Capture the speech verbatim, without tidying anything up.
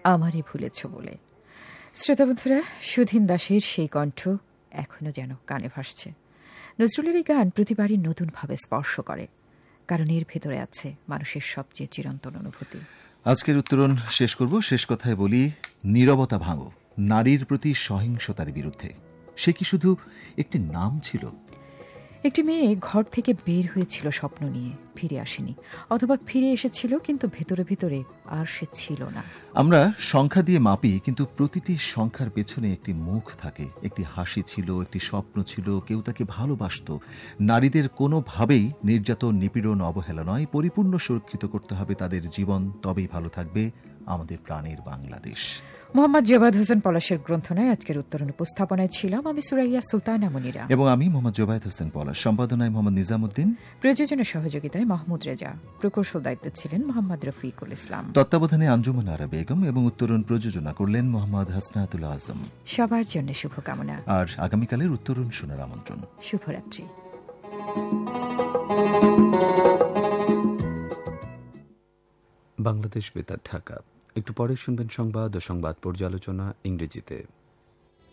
আমারই ভুলেছ বলে। শ্রোতাবন্ধুরা, সুধীন দাসের সেই কণ্ঠ এখনো যেন কানে ভাসছে। নজরুলের এই গান প্রতিবারই নতুনভাবে স্পর্শ করে, কারণ এর ভেতরে আছে মানুষের সবচেয়ে চিরন্তন অনুভূতি। আজকের উত্তরণ শেষ করব শেষ কথায় বলি, নীরবতা ভাঙো, নারীর প্রতি সহিংসতার বিরুদ্ধে। সে কি শুধু একটি নাম ছিল? একটি মেয়ে ঘর থেকে বের হয়েছিল স্বপ্ন নিয়ে, ফিরে আসেনি, অথবা ফিরে এসেছিল কিন্তু ভেতরে ভেতরে আর সে ছিল না। আমরা সংখ্যা দিয়ে মাপি, কিন্তু প্রতিটি সংখ্যার পেছনে একটি মুখ থাকে, একটি হাসি ছিল, একটি স্বপ্ন ছিল, কেউ তাকে ভালোবাসত। নারীদের কোনোভাবেই নির্যাতন, নিপীড়ন, অবহেলা নয়, পরিপূর্ণ সুরক্ষিত করতে হবে তাদের জীবন, তবেই ভালো থাকবে আমাদের প্রাণের বাংলাদেশ। মোহাম্মদ জোবায়েদ হোসেন পলাশের গ্রন্থনায় আজকের উত্তরণ উপস্থাপনায় ছিলাম আমি সুরাইয়া সুলতানা মুনিরা, এবং আমি মোহাম্মদ জোবায়েদ হোসেন পলাশ। সম্পাদনায় মোহাম্মদ নিজামুদ্দিন, প্রযোজনের সহযোগিতায় মাহমুদ রেজা, প্রকৌশল দায়িত্বে ছিলেন মোহাম্মদ রফিকুল ইসলাম, তত্ত্বাবধানে আঞ্জুমান আরা বেগম, এবং উত্তরণ প্রযোজনা করলেন মোহাম্মদ হাসনাতুল আজম। সবার জন্য শুভকামনা, আর আগামীকালের উত্তরণ শোনার আমন্ত্রণ। শুভরাত্রি। বাংলাদেশ বেতার, ঢাকা। একটু পরে শুনবেন সংবাদ ও সংবাদ পর্যালোচনা ইংরেজিতে।